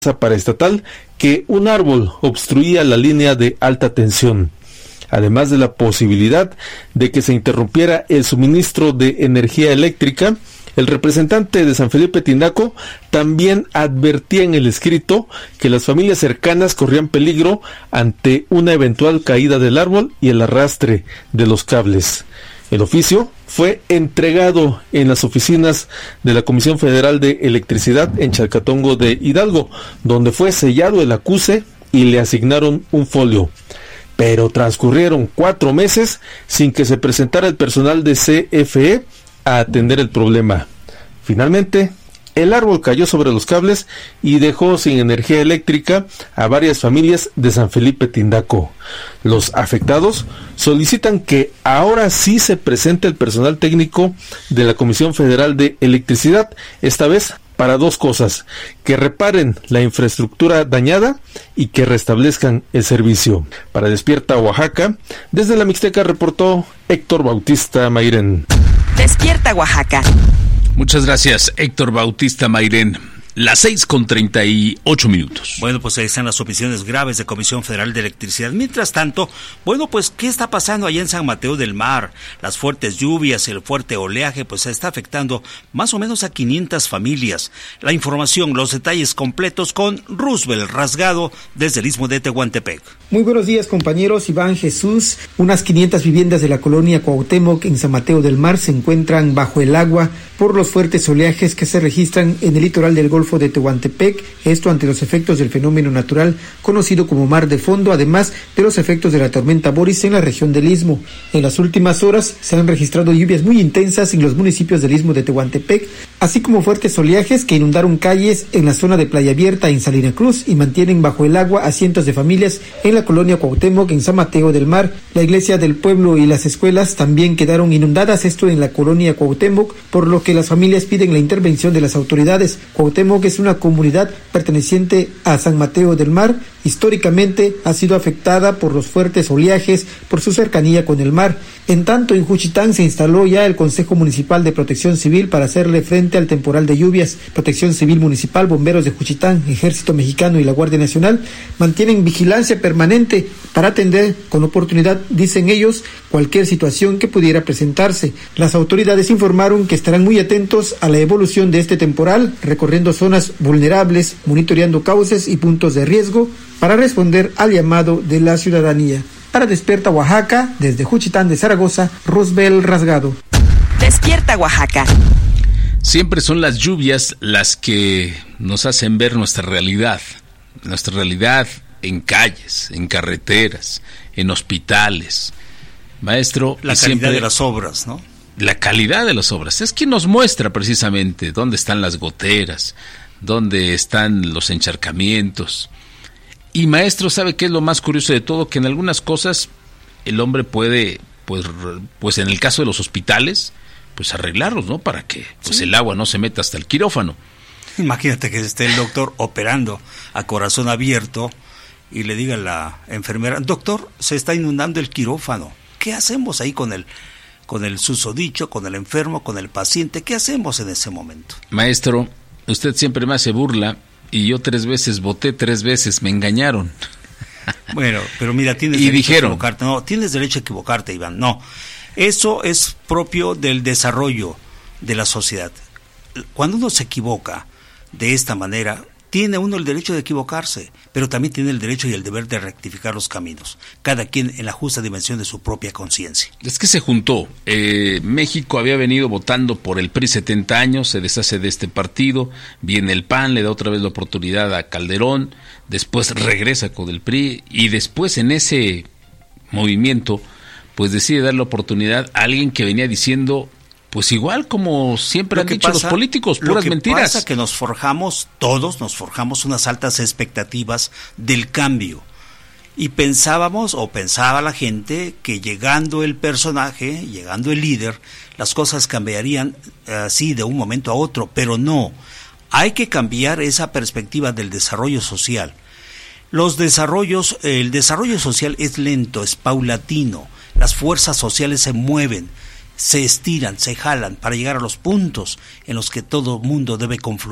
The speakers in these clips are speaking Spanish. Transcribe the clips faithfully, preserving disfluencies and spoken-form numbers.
paraestatal que un árbol obstruía la línea de alta tensión, además de la posibilidad de que se interrumpiera el suministro de energía eléctrica. El representante de San Felipe Tindaco también advertía en el escrito que las familias cercanas corrían peligro ante una eventual caída del árbol y el arrastre de los cables. El oficio fue entregado en las oficinas de la Comisión Federal de Electricidad en Chalcatongo de Hidalgo, donde fue sellado el acuse y le asignaron un folio. Pero transcurrieron cuatro meses sin que se presentara el personal de C F E a atender el problema. Finalmente, el árbol cayó sobre los cables y dejó sin energía eléctrica a varias familias de San Felipe Tindaco. Los afectados solicitan que ahora sí se presente el personal técnico de la Comisión Federal de Electricidad, esta vez para dos cosas: que reparen la infraestructura dañada y que restablezcan el servicio. Para Despierta Oaxaca, desde la Mixteca reportó Héctor Bautista Mairén. Despierta Oaxaca. Muchas gracias, Héctor Bautista Mairén. Las seis con treinta y ocho minutos. Bueno, pues ahí están las omisiones graves de Comisión Federal de Electricidad. Mientras tanto, bueno, pues, ¿qué está pasando allá en San Mateo del Mar? Las fuertes lluvias, el fuerte oleaje, pues está afectando más o menos a quinientas familias. La información, los detalles completos con Roosevelt Rasgado desde el Istmo de Tehuantepec. Muy buenos días, compañeros. Iván Jesús. Unas quinientas viviendas de la colonia Cuauhtémoc en San Mateo del Mar se encuentran bajo el agua por los fuertes oleajes que se registran en el litoral del Golfo de Tehuantepec, esto ante los efectos del fenómeno natural conocido como mar de fondo, además de los efectos de la tormenta Boris en la región del Istmo. En las últimas horas se han registrado lluvias muy intensas en los municipios del Istmo de Tehuantepec, así como fuertes oleajes que inundaron calles en la zona de Playa Abierta en Salina Cruz y mantienen bajo el agua a cientos de familias en la colonia Cuauhtémoc en San Mateo del Mar. La iglesia del pueblo y las escuelas también quedaron inundadas, esto en la colonia Cuauhtémoc, por lo que las familias piden la intervención de las autoridades. Cuauhtémoc es una comunidad perteneciente a San Mateo del Mar. Históricamente ha sido afectada por los fuertes oleajes por su cercanía con el mar. En tanto, en Juchitán se instaló ya el Consejo Municipal de Protección Civil para hacerle frente al temporal de lluvias. Protección Civil Municipal, Bomberos de Juchitán, Ejército Mexicano y la Guardia Nacional mantienen vigilancia permanente para atender con oportunidad, dicen ellos, cualquier situación que pudiera presentarse. Las autoridades informaron que estarán muy atentos a la evolución de este temporal, recorriendo zonas vulnerables, monitoreando cauces y puntos de riesgo para responder al llamado de la ciudadanía. Para Despierta Oaxaca, desde Juchitán de Zaragoza, Roosevelt Rasgado. Despierta Oaxaca. Siempre son las lluvias las que nos hacen ver nuestra realidad, nuestra realidad en calles, en carreteras, en hospitales. Maestro, la calidad siempre, de las obras, ¿no? La calidad de las obras es quien nos muestra precisamente dónde están las goteras, dónde están los encharcamientos. Y maestro, ¿sabe qué es lo más curioso de todo? Que en algunas cosas el hombre puede, pues, pues en el caso de los hospitales, pues arreglarlos, ¿no? Para que pues sí, el agua no se meta hasta el quirófano. Imagínate que esté el doctor operando a corazón abierto y le diga a la enfermera: doctor, se está inundando el quirófano. ¿Qué hacemos ahí con el, con el susodicho, con el enfermo, con el paciente? ¿Qué hacemos en ese momento? Maestro, usted siempre me hace burla. Y yo tres veces voté, tres veces me engañaron. Bueno, pero mira, tienes y derecho dijeron, a equivocarte. No, tienes derecho a equivocarte, Iván. No, eso es propio del desarrollo de la sociedad. Cuando uno se equivoca de esta manera, tiene uno el derecho de equivocarse, pero también tiene el derecho y el deber de rectificar los caminos, cada quien en la justa dimensión de su propia conciencia. Es que se juntó, eh, México había venido votando por el P R I setenta años, se deshace de este partido, viene el P A N, le da otra vez la oportunidad a Calderón, después regresa con el P R I, y después en ese movimiento, pues decide dar la oportunidad a alguien que venía diciendo, pues igual como siempre han dicho pasa, los políticos, puras mentiras. Lo que pasa es que nos forjamos, todos nos forjamos unas altas expectativas del cambio. Y pensábamos, o pensaba la gente, que llegando el personaje, llegando el líder, las cosas cambiarían así de un momento a otro, pero no. Hay que cambiar esa perspectiva del desarrollo social. Los desarrollos, el desarrollo social es lento, es paulatino. Las fuerzas sociales se mueven, se estiran, se jalan para llegar a los puntos en los que todo mundo debe confluir.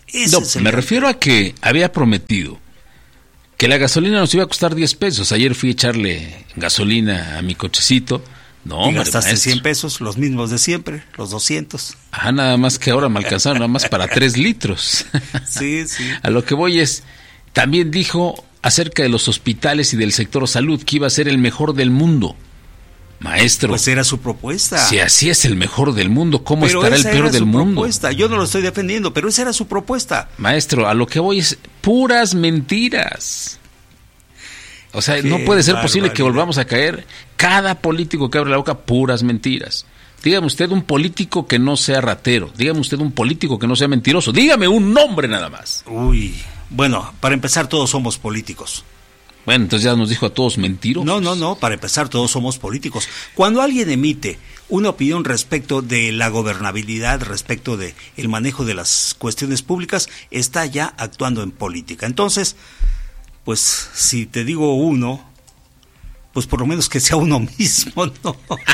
Ese No, es el me gran refiero a que había prometido que la gasolina nos iba a costar diez pesos. Ayer fui a echarle gasolina a mi cochecito. No, Y hombre, gastaste maestro. cien pesos, los mismos de siempre, los doscientos. Ajá, nada más que ahora me alcanzaron nada más para tres litros. Sí, sí. A lo que voy es, también dijo acerca de los hospitales y del sector salud que iba a ser el mejor del mundo. Maestro, Pues era su propuesta. si así es el mejor del mundo, ¿cómo Pero estará el esa peor era del su mundo? propuesta. Yo no lo estoy defendiendo, pero esa era su propuesta. Maestro, a lo que voy es puras mentiras. O sea, Qué no puede ser posible que barbaridad. volvamos a caer. Cada político que abre la boca, puras mentiras. Dígame usted un político que no sea ratero. Dígame usted un político que no sea mentiroso. Dígame un nombre nada más. Uy, bueno, para empezar todos somos políticos. Bueno, entonces ya nos dijo a todos mentirosos. No, no, no, para empezar todos somos políticos. Cuando alguien emite una opinión respecto de la gobernabilidad, respecto de el manejo de las cuestiones públicas, está ya actuando en política. Entonces, pues si te digo uno, pues por lo menos que sea uno mismo, ¿no?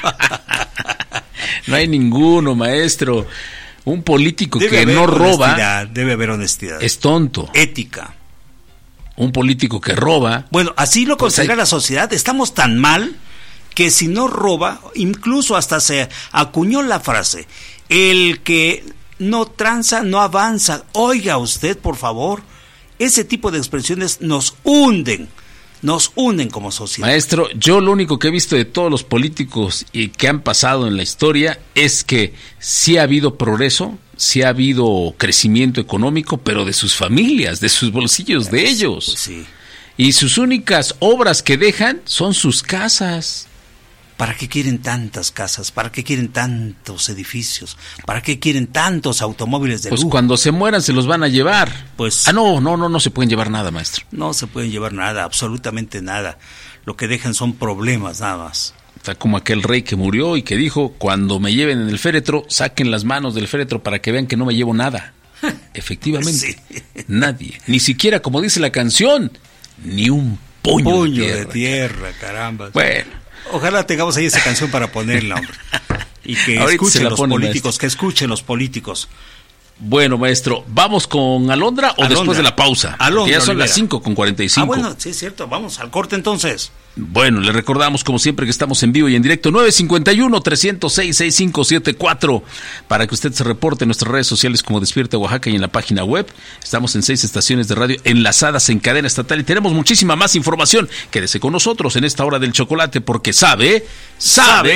No hay ninguno, maestro. Un político Debe que haber no roba honestidad, debe haber honestidad. es tonto. Ética. Un político que roba, Bueno, así lo Pues considera hay- la sociedad. Estamos tan mal que si no roba, incluso hasta se acuñó la frase, el que no tranza no avanza. Oiga usted, por favor, ese tipo de expresiones nos hunden, nos hunden como sociedad. maestro, yo lo único que he visto de todos los políticos y que han pasado en la historia es que sí ha habido progreso, sí ha habido crecimiento económico, pero de sus familias, de sus bolsillos, de ellos. Pues sí. Y sus únicas obras que dejan son sus casas. ¿Para qué quieren tantas casas? ¿Para qué quieren tantos edificios? ¿Para qué quieren tantos automóviles de Pues lujo? cuando se mueran se los van a llevar. Pues- Ah, no, no, no, no se pueden llevar nada, maestro. No se pueden llevar nada, absolutamente nada. Lo que dejan son problemas nada más. Está como aquel rey que murió y que dijo, cuando me lleven en el féretro, saquen las manos del féretro para que vean que no me llevo nada. Efectivamente, Sí. nadie, ni siquiera como dice la canción, ni un puño, Puño de de tierra. tierra, caramba. Bueno, Ojalá tengamos ahí esa canción para ponerla, hombre. Y que Ahorita se escuchen la los pone, políticos, maestro. que escuchen los políticos. bueno, maestro, ¿vamos con Alondra o Alondra. después de la pausa? Alondra Porque ya son Olivera. las cinco con cuarenta y cinco. Ah, bueno, sí es cierto, vamos al corte entonces. Bueno, le recordamos como siempre que estamos en vivo y en directo nueve cinco uno, tres cero seis, seis cinco siete cuatro para que usted se reporte en nuestras redes sociales como Despierta Oaxaca y en la página web. Estamos en seis estaciones de radio enlazadas en cadena estatal y tenemos muchísima más información. Quédese con nosotros en esta hora del chocolate porque sabe, sabe...